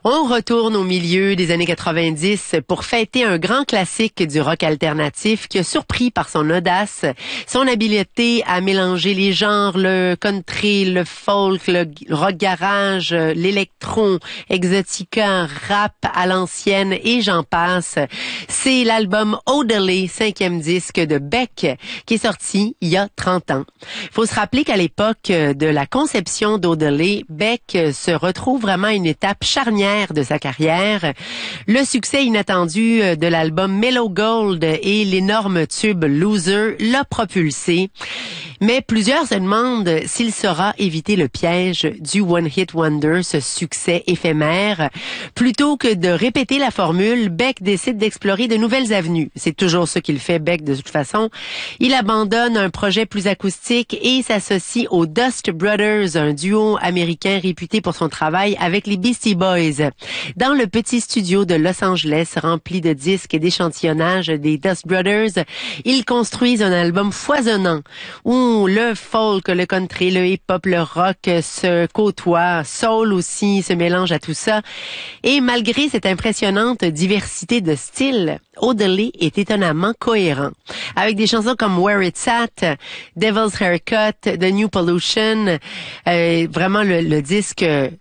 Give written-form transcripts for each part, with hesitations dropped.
On retourne au milieu des années 90 pour fêter un grand classique du rock alternatif qui a surpris par son audace, son habileté à mélanger les genres, le country, le folk, le rock garage, l'électron, exotica, rap à l'ancienne et j'en passe. C'est l'album Odelay, 5e disque de Beck, qui est sorti il y a 30 ans. Il faut se rappeler qu'à l'époque de la conception d'Odelay, Beck se retrouve vraiment à une étape charnière de sa carrière. Le succès inattendu de l'album Mellow Gold et l'énorme tube Loser l'a propulsé. Mais plusieurs se demandent s'il saura éviter le piège du One Hit Wonder, ce succès éphémère. Plutôt que de répéter la formule, Beck décide d'explorer de nouvelles avenues. C'est toujours ce qu'il fait, Beck, de toute façon. Il abandonne un projet plus acoustique et s'associe aux Dust Brothers, un duo américain réputé pour son travail avec les Beastie Boys. Dans le petit studio de Los Angeles, rempli de disques et d'échantillonnages des Dust Brothers, ils construisent un album foisonnant où le folk, le country, le hip-hop, le rock se côtoient, soul aussi se mélange à tout ça. Et malgré cette impressionnante diversité de styles, Odelay est étonnamment cohérent. Avec des chansons comme Where It's At, Devil's Haircut, The New Pollution, vraiment le disque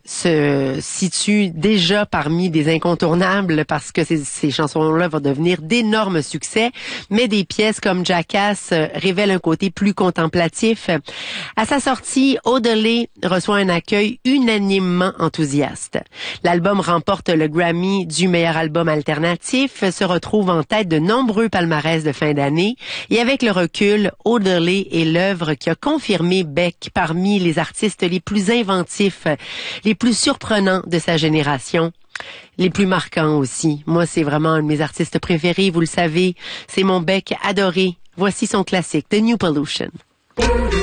se situe déjà parmi des incontournables parce que ces chansons-là vont devenir d'énormes succès, mais des pièces comme Jackass révèlent un côté plus contemplatif. À sa sortie, Odelay reçoit un accueil unanimement enthousiaste. L'album remporte le Grammy du meilleur album alternatif, se retrouve en tête de nombreux palmarès de fin d'année et avec le recul, Odelay est l'œuvre qui a confirmé Beck parmi les artistes les plus inventifs, les plus surprenants de sa génération. Les plus marquants aussi. Moi, c'est vraiment un de mes artistes préférés, vous le savez. C'est mon Beck adoré. Voici son classique, The New Pollution.